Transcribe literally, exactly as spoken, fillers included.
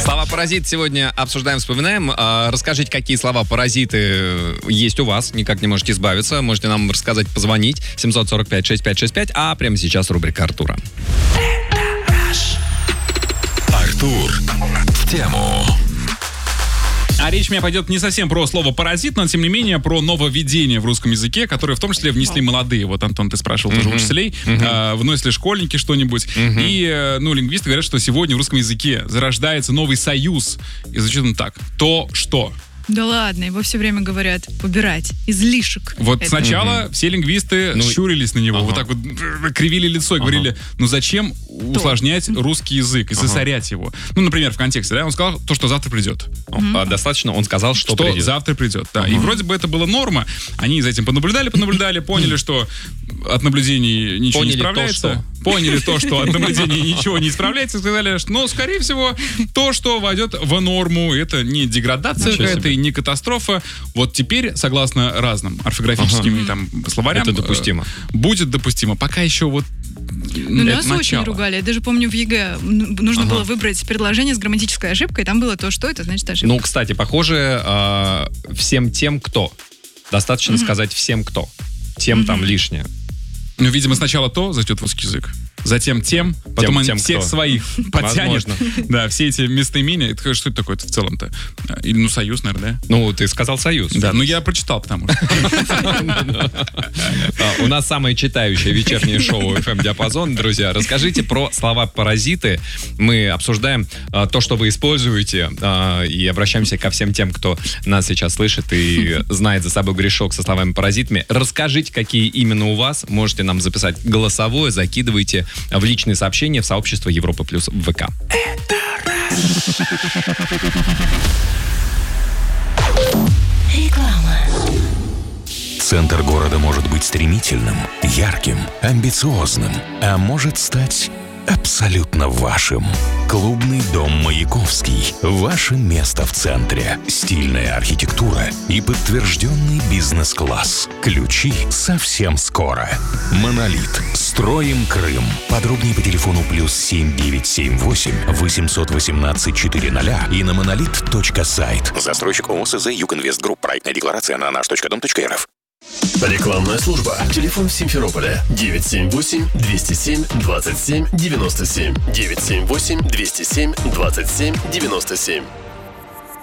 Слова «паразит» сегодня обсуждаем, вспоминаем. Расскажите, какие слова-паразиты есть у вас, никак не можете избавиться. Можете нам рассказать, позвонить. семь сорок пять шестьдесят пять шестьдесят пять. А прямо сейчас рубрика Артура. Артур в тему. А речь у меня пойдет не совсем про слово «паразит», но, тем не менее, про нововведение в русском языке, которое в том числе внесли молодые. Вот, Антон, ты спрашивал тоже uh-huh. учителей, Uh-huh. э, вносят ли школьники что-нибудь. Uh-huh. И, ну, лингвисты говорят, что сегодня в русском языке зарождается новый союз. И звучит он так. То, что... Да ладно, его все время говорят убирать, излишек. Вот это. сначала угу. все лингвисты ну, щурились на него, ага. вот так вот кривили лицо и ага. говорили, ну зачем усложнять то. русский язык и ага. засорять его? Ну, например, в контексте, да, он сказал то, что завтра придет. Угу. Достаточно, он сказал, что, что придет. завтра придет, да. Угу. И вроде бы это была норма, они за этим понаблюдали, понаблюдали, поняли, что от наблюдений ничего поняли не исправляется. То, что... Поняли то, что от наблюдений ничего не исправляется, и сказали, что, ну, скорее всего, то, что войдет в норму, это не деградация какая-то и не катастрофа. Вот теперь, согласно разным орфографическим ага. там, словарям, это допустимо. Будет допустимо. Пока еще вот ну, нас начало. Очень ругали. Я даже помню, в ЕГЭ нужно ага. было выбрать предложение с грамматической ошибкой, там было то, что это значит ошибка. Ну, кстати, похоже, э, всем тем, кто. Достаточно угу. сказать всем, кто. Тем угу. там лишнее. Ну, видимо, сначала то зайдет в русский язык, затем тем, потом тем, они тем, всех кто. своих подтянет. Да, все эти местоимения. Это, что это такое в целом-то? Или, ну, союз, наверное, да? Ну, ты сказал союз. Да, ну я прочитал, потому что. У нас самое читающее вечернее шоу эф эм-диапазон, друзья. Расскажите про слова «паразиты». Мы обсуждаем то, что вы используете, и обращаемся ко всем тем, кто нас сейчас слышит и знает за собой грешок со словами «паразитами». Расскажите, какие именно у вас. Можете нам записать голосовое, закидывайте в личные сообщения в сообщество Европа Плюс в ВК. Реклама. Центр города может быть стремительным, ярким, амбициозным, а может стать абсолютно вашим. Клубный дом «Маяковский». Ваше место в центре. Стильная архитектура и подтвержденный бизнес-класс. Ключи совсем скоро. «Монолит». Строим Крым. Подробнее по телефону плюс семь девять семь восемь восемьсот восемнадцать четыреста и на монолит точка сайт. Застройщик ООС «Югинвест Групп». Проектная декларация на наш точка дом точка эр эф. Рекламная служба. Телефон в Симферополе девять семь восемь двести семь двадцать семь девяносто семь. девять семь восемь двести семь двадцать семь девяносто семь.